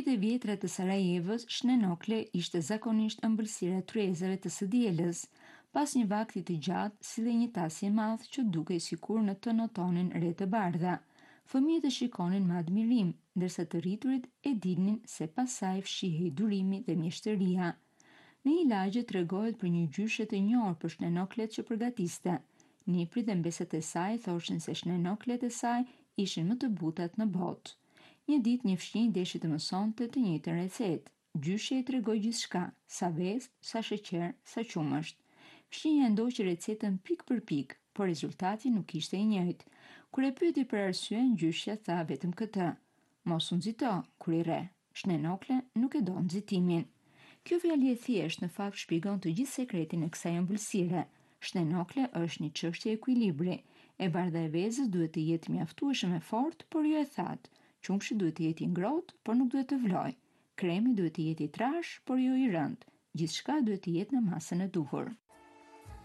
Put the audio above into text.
Shtëpitë e vjetra të Sarajevos, Shnenokle ishte zakonisht ëmbëlsira e tryezave të së dielës. Pas një vakti të gjatë, sillej një tas i madh që dukej sikur në të notonin re të bardha. Fëmijët e shikonin me admirim, ndërsa të rriturit e dinin se pas saj fshihej durimi dhe mjeshtëria. Në një lagje tregohet për një gjyshe të njohur për Shnenoklet që përgatiste. Niprit dhe mbeset e saj thoshin se Shnenoklet e saj ishin më të butat në botë. Një ditë një fshinj deshi të mësonte të njëjtën recetë. Gjyshja i tregoi gjithçka, sa vezë, sa sheqer, sa qumësht. Fshinja ndoqi recetën pik për pik, por rezultati nuk ishte i njëjtë. Kur e pyeti për arsyen, gjyshja tha vetëm këtë: "Mos u nxito kur i re. Shnenokle nuk e do nxitimin." Kjo fjali e thjesht në fakt shpjegon të gjithë sekretin e kësaj ëmbëlsire. Shnenokle është një çështje ekuilibri. E bardha e vezës duhet të jetë mjaftueshëm e fortë, por jo e thatë. Qumshi duhet të jetë i ngrohtë, por nuk duhet të vlojë. Kremi duhet të jetë i trashë, por jo i rëndë. Gjithçka duhet të jetë në masën e duhur.